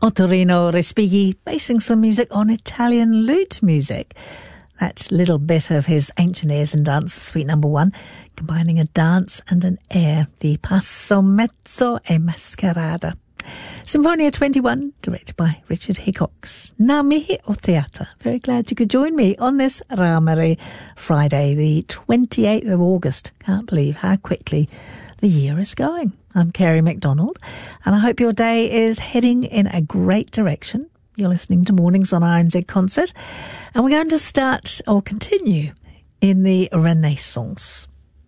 Ottorino Respighi basing some music on Italian lute music. That little bit of his Ancient Airs and Dances, Suite No. 1, combining a dance and an air, the Passo Mezzo e Mascherada. Sinfonia 21, directed by Richard Hickox. Nā mihi o te ata. Very glad you could join me on this Rāmari Friday, the 28th of August. Can't believe how quickly the year is going. I'm Kerry MacDonald, and I hope your day is heading in a great direction. You're listening to Mornings on RNZ Concert, and we're going to start or continue in the Renaissance.